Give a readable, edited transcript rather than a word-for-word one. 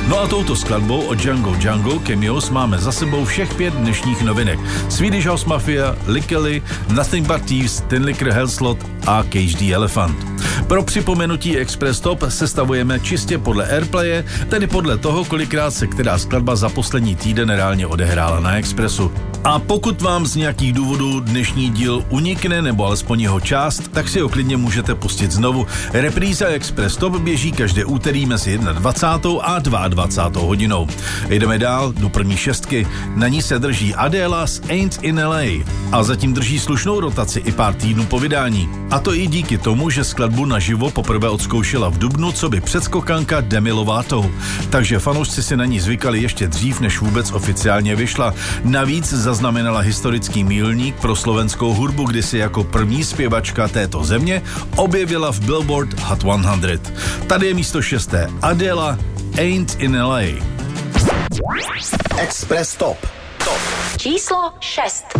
No a touto skladbou od Django Cameos máme za sebou všech 5 dnešních novinek. Swedish House Mafia, Lickely, Nothing But Thieves, Tin Licker Hellslot a Cage the Elephant. Pro připomenutí Express Top sestavujeme čistě podle Airplaye, tedy podle toho, kolikrát se která skladba za poslední týden reálně odehrála na Expressu. A pokud vám z nějakých důvodů dnešní díl unikne, nebo alespoň jeho část, tak si ho klidně můžete pustit znovu. Repríza Express Top běží každé úterý mezi 21. a 22. hodinou. Jdeme dál do první šestky. Na ní se drží Adela s Ain't in LA a zatím drží slušnou rotaci i pár týdnů po vydání. A to i díky tomu, že skladbu naživo poprvé odzkoušela v dubnu coby předskokanka Demi Lovato. Takže fanoušci si na ní zvykali ještě dřív, než vůbec oficiálně vyšla. Navíc zaznamenala historický milník pro slovenskou hudbu, kdy si jako první zpěvačka této země objevila v Billboard Hot 100. Tady je místo 6. Adela Ain't in LA. Express Top. Číslo 6.